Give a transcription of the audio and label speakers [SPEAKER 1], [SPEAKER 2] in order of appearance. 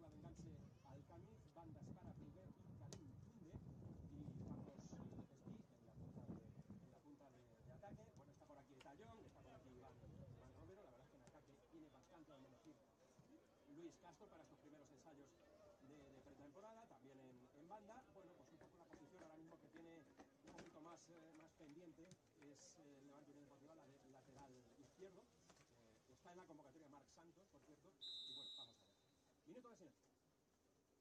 [SPEAKER 1] arriba de enganche Alcániz, banda Escara, Piguet y Karim Tunde, y Carlos Espí en la punta de ataque. Bueno, está por aquí Tallón, está por aquí Iván Romero. La verdad es que en ataque tiene bastante donde elegir Luis Castro para estos primeros ensayos de pretemporada, también en banda. Bueno, pues un poco la posición ahora mismo que tiene un poquito más pendiente es el Levante Unión Deportiva, la de lateral izquierdo. Está en la convocatoria Marc Santos, por cierto, y bueno, vamos a ver. Minuto de silencio.